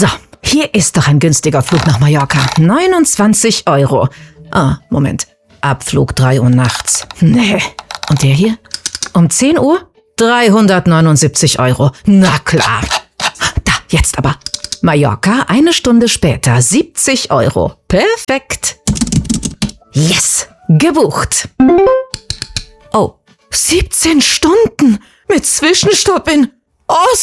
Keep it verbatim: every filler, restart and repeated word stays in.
So, hier ist doch ein günstiger Flug nach Mallorca. neunundzwanzig Euro. Ah, Moment. Abflug drei Uhr nachts. Nee. Und der hier? Um zehn Uhr? dreihundertneunundsiebzig Euro. Na klar. Da, jetzt aber. Mallorca, eine Stunde später. siebzig Euro. Perfekt. Yes, gebucht. Oh, siebzehn Stunden mit Zwischenstopp in Oslo.